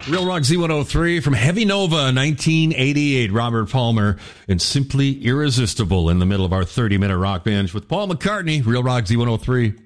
Real Rock Z103 from Heavy Nova, 1988. Robert Palmer and Simply Irresistible in the middle of our 30-minute rock binge with Paul McCartney. Real Rock Z103.